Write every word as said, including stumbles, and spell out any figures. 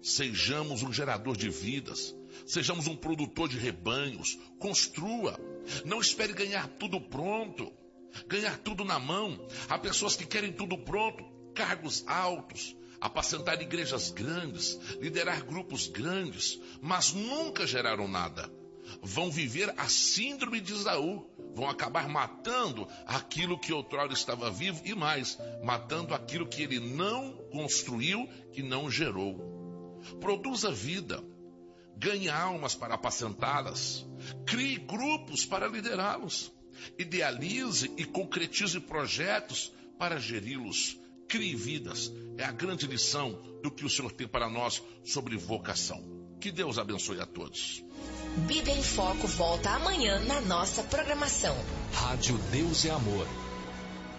Sejamos um gerador de vidas. Sejamos um produtor de rebanhos. Construa. Não espere ganhar tudo pronto. Ganhar tudo na mão. Há pessoas que querem tudo pronto. Cargos altos. Apacentar igrejas grandes. Liderar grupos grandes. Mas nunca geraram nada. Vão viver a síndrome de Esaú. Vão acabar matando aquilo que outrora estava vivo e mais, matando aquilo que ele não construiu e não gerou. Produza vida. Ganhe almas para apacentá-las. Crie grupos para liderá-los. Idealize e concretize projetos para geri-los. Crie vidas. É a grande lição do que o Senhor tem para nós sobre vocação. Que Deus abençoe a todos. Bíblia em Foco volta amanhã na nossa programação. Rádio Deus é Amor.